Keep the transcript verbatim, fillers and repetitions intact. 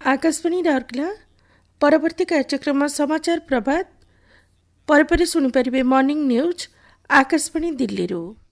आकाशवाणी राउरकेला परवर्ती कार्यक्रम समाचार प्रभात पर शुणिपारे मॉर्निंग न्यूज आकाशवाणी दिल्ली।